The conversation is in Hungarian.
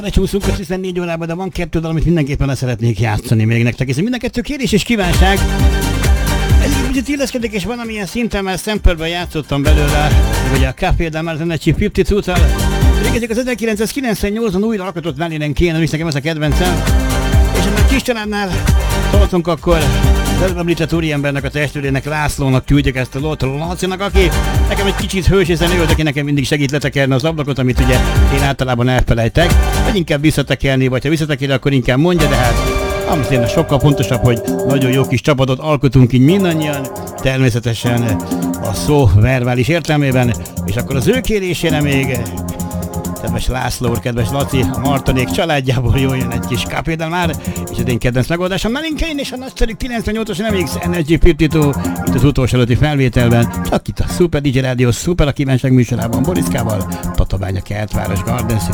Lecsúszunk a 14 órában, de van 2 dal, amit mindenképpen le szeretnék játszani még nektek, és mind a 2 kérés és kívánság. Ez kicsit illeszkedik, és valamilyen szinten már sample-ben játszottam belőle, ugye a Café Del Mar Energy 52-tal. Ezek az 1998-ban újra alkotott Vallinen kéne, és nekem ez a kedvencem. És ha a kis családnál tartunk, akkor az előbb említett úriembernek, a testvérének, Lászlónak küldjük ezt a Lót Lacinak, aki nekem egy kicsit hős, hiszen ő volt, aki nekem mindig segít letekerni az ablakot, amit ugye én általában elfelejtek, vagy inkább visszatekerni, vagy ha visszatekerni, akkor inkább mondja, de hát azért sokkal fontosabb, hogy nagyon jó kis csapatot alkotunk így mindannyian, természetesen a szó verbális értelmében, és akkor az ő kérésére még kedves László úr, kedves Laci, a Martonék családjából jön egy kis Café Del Mar, és az én kedvenc megoldásom Melinkein és a nagyszerű 98-as MX Energy 52 itt az utolsó előtti felvételben, csak itt a Super DJ Rádió Super a kívánság műsorában Boriszkával, Tatabánya, Kertváros, Garden City.